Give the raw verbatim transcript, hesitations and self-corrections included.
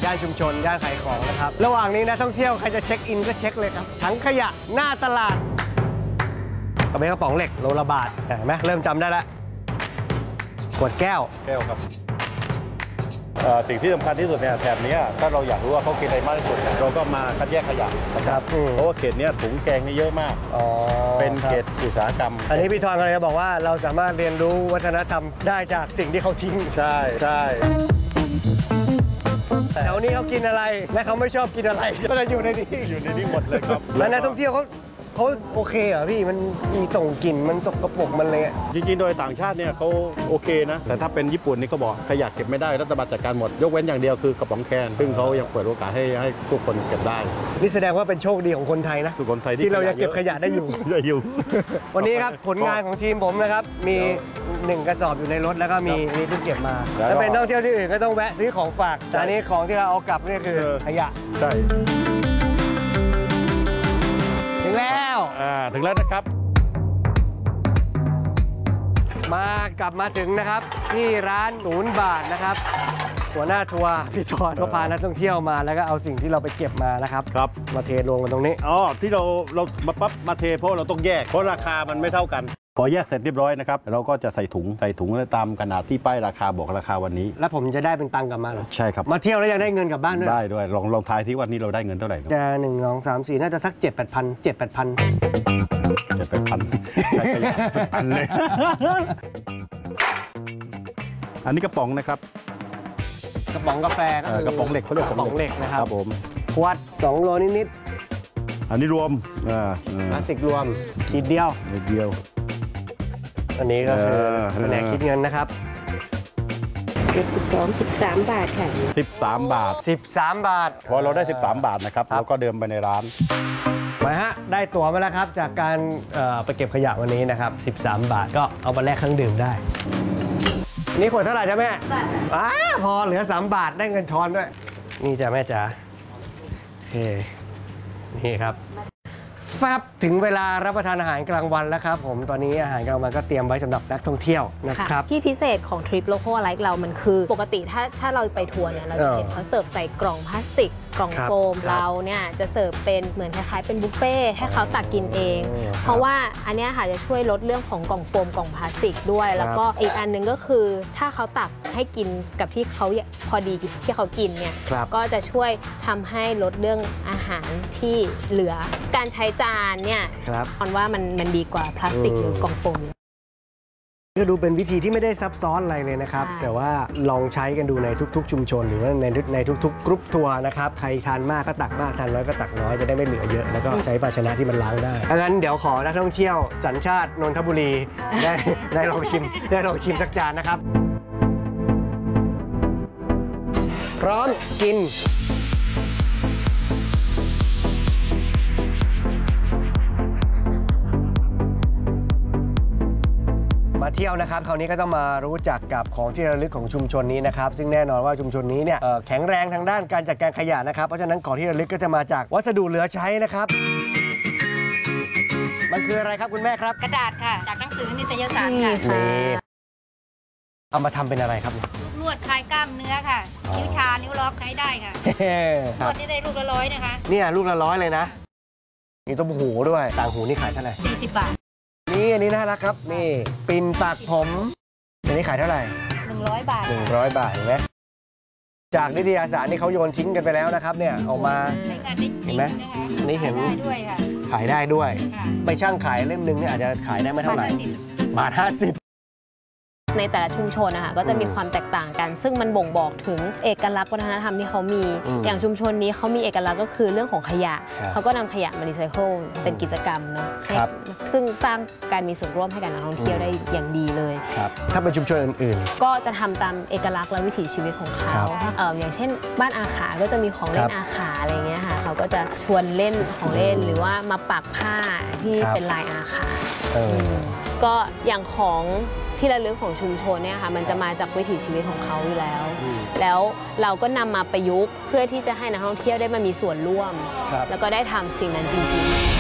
ย่านชุมชนย่านขายของนะครับระหว่างนี้นักท่องเที่ยวใครจะเช็คอินก็เช็คเลยครับถังขยะหน้าตลาดกระเป๋ากระป๋องเหล็กโลละบาทเห็นไหมเริ่มจำได้แล้วขวดแก้วแก้วครับสิ่งที่สำคัญที่สุดเนี่ยแถบนี้ถ้าเราอยากรู้ว่าเขากินอะไรมากที่สุดเราก็มาคัดแยกขยะนะครับเพราะว่าเขตนี้ถุงแกงนี่เยอะมากเป็นเขตอุตสาหกรรมอันนี้พี่ทอนก็เลยจะบอกว่าเราสามารถเรียนรู้วัฒนธรรมได้จากสิ่งที่เขาทิ้งใช่ใช่แถวนี้เขากินอะไรและเขาไม่ชอบกินอะไรก็จะอยู่ในนี้อยู่ในนี้หมดเลยครับแล้วนักท่องเที่ยวเขาเขาโอเคเหรอพี่มันมีส่งกลิ่นมันสกปรกมันเลยจริงๆโดยต่างชาติเนี่ยเขาโอเคนะแต่ถ้าเป็นญี่ปุ่นนี่เขาบอกขยะเก็บไม่ได้รัฐบาลจัดการหมดยกเว้นอย่างเดียวคือกระป๋องแคนซึ่งเขายังเปิดโอกาสให้ให้ทุกคนเก็บได้นี่แสดงว่าเป็นโชคดีของคนไทยนะทุกคนไทยที่เรายังเก็บขยะได้อยู่ได้อยู่วันนี้ครับผลงานของทีมผมนะครับมีหนึ่งกระสอบอยู่ในรถแล้วก็มีนี่เพิ่งเก็บมาแล้วเป็นท่องเที่ยวที่อื่นก็ต้องแวะซื้อของฝากแต่อันนี้ของที่เราเอากลับนี่คือขยะใช่ถึงแล้วอ่าถึงแล้วนะครับมากลับมาถึงนะครับที่ร้านศูนย์บาทนะครับหัวหน้าทัวร์พี่ทอนก็พานักท่องเที่ยวมาแล้วก็เอาสิ่งที่เราไปเก็บมานะครับครับมาเทลงกันตรงนี้อ๋อที่เราเรามาปั๊บมาเทเพราะเราต้องแยกเพราะราคามันไม่เท่ากันพอแยกเสร็จเรียบร้อยนะครับเราก็จะใส่ถุงใส่ถุงตามขนาดที่ป้ายราคาบอกราคาวันนี้แล้วผมจะได้เป็นตังค์กลับมาเหรอใช่ครับมาเที่ยวแล้วยังได้เงินกลับบ้านด้วยได้ด้วยลองลองทายที่วันนี้เราได้เงินเท่าไหร่จะหนึ่งสองสามสี่น่าจะสักเจ็ดแปดพันเจ็ดแปดพันเจ็ดแปดพันใช่ขยะพันเลยอันนี้กระป๋องนะครับกระป๋องกาแฟก็คือกระป๋องเหล็กเขาเรียกกระป๋องเหล็กนะครับผมขวดสองโลนิดๆอันนี้รวมพลาสติกรวมขีดเดียวขีดเดียวอันนี้ก็คือแผนกคิดเงินนะครับสิบสอง สิบสามบาทค่ะสิบสามบาทสิบสามบาทพอเราได้สิบสามบาทนะครับเราก็เดินไปในร้านมาฮะได้ตั๋วมาแล้วครับจากการไปเก็บขยะวันนี้นะครับสิบสามบาทก็เอามาแลกเครื่องดื่มได้นี่ขวดเท่าไหร่จ๊ะแม่อ้าพอเหลือสามบาทได้เงินทอนด้วยนี่จ้ะแม่จ๋าเฮ้นี่ครับแฟบถึงเวลารับประทานอาหารกลางวันแล้วครับผมตอนนี้อาหารกลางวันก็เตรียมไว้สำหรับนักท่องเที่ยวนะครับที่พิเศษของทริปโลโก้ไลฟ์เรามันคือปกติถ้าถ้าเราไปทัวร์เนี่ยเราจะเห็นเขาเสิร์ฟใส่กล่องพลาสติกกล่องโฟมเราเนี่ยจะเสิร์ฟเป็นเหมือนคล้ายๆเป็นบุฟเฟ่ให้เขาตักกินเองเพราะว่าอันนี้ค่ะจะช่วยลดเรื่องของกล่องโฟมกล่องพลาสติกด้วยแล้วก็อีกอันหนึ่งก็คือถ้าเขาตักให้กินกับที่เขาพอดีที่เขากินเนี่ยก็จะช่วยทำให้ลดเรื่องอาหารที่เหลือการใช้จานเนี่ยตอนว่ามันมันดีกว่าพลาสติกหรือกล่องโฟมก็ดูเป็นวิธีที่ไม่ได้ซับซ้อนอะไรเลยนะครับแต่ว่าลองใช้กันดูในทุกๆชุมชนหรือว่าในในทุกๆกรุ๊ปทัวร์นะครับใครทานมากก็ตักมากทานน้อยก็ตักน้อยจะได้ไม่เหลือเยอะแล้วก็ใช้ภาชนะที่มันล้างได้ดังนั้นเดี๋ยวขอนักท่องเที่ยวสัญชาตินนทบุรีได้ได้ลองชิมได้ลองชิมสักจานนะครับพร้อมกินมาเที่ยวนะครับคราวนี้ก็ต้องมารู้จักกับของที่ระลึกของชุมชนนี้นะครับซึ่งแน่นอนว่าชุมชนนี้เนี่ยแข็งแรงทางด้านการจัดการขยะนะครับเพราะฉะนั้นของที่ระลึกก็จะมาจากวัสดุเหลือใช้นะครับมันคืออะไรครับคุณแม่ครับกระดาษค่ะจากหนังสือนิตยสารค่ะเอามาทำเป็นอะไรครับลวดคลายกล้ามเนื้อค่ะนิ้วชานิ้วล็อกใช้ได้ค่ะลวดนี่ได้ลูกละร้อยนะคะเนี่ยลูกละร้อยเลยนะมีต้มหูด้วยต่างหูนี่ขายเท่าไหร่สี่สิบบาทนี่อันนี้น่ารักครับนี่ปิ่นปากผมอันนี้ขายเท่าไหร่หนึ่งร้อยบาทหนึ่งร้อยบาทเห็นไหมจากนิตยสารนี่เขาโยนทิ้งกันไปแล้วนะครับเนี่ยออกมาเห็นไหมอันนี้เห็นขายได้ด้วยไปช่างขายเล่มนึงเนี่ยอาจจะขายได้ไม่เท่าไหร่บาทห้าสิบในแต่ละชุมชนนะคะก็จะมีความแตกต่างกันซึ่งมันบ่งบอกถึงเอกลักษณ์วัฒนธรรมที่เขามีอย่างชุมชนนี้เขามีเอกลักษณ์ก็คือเรื่องของขยะเขาก็นำขยะมารีไซเคิลเป็นกิจกรรมเนาะซึ่งสร้างการมีส่วนร่วมให้กับนักท่องเที่ยวได้อย่างดีเลยถ้าเป็นชุมชนอื่นๆก็จะทำตามเอกลักษณ์และวิถีชีวิตของเขาอย่างเช่นบ้านอาขาก็จะมีของเล่นอาขาอะไรเงี้ยค่ะเขาก็จะชวนเล่นของเล่นหรือว่ามาปักผ้าที่เป็นลายอาขาก็อย่างของที่ระลึกของชุมชนเนี่ยค่ะมันจะมาจากวิถีชีวิตของเขาอยู่แล้วแล้วเราก็นำมาประยุกต์เพื่อที่จะให้นักท่องเที่ยวได้มามีส่วนร่วมแล้วก็ได้ทำสิ่งนั้นจริงๆ